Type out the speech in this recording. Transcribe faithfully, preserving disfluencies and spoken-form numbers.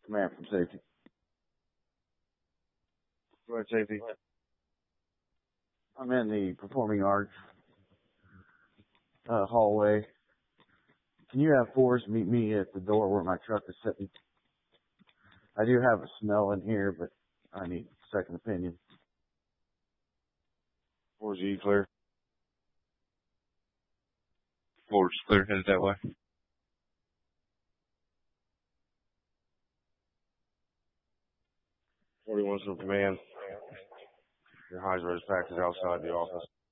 Command from safety. Go ahead, safety. I'm in the performing arts uh, hallway. Can you have force meet me at the door where my truck is sitting? I do have a smell in here, but I need a second opinion. four G clear. Forward's clear, headed that way. forty-one's from command. Your Heiser is packed is outside the office.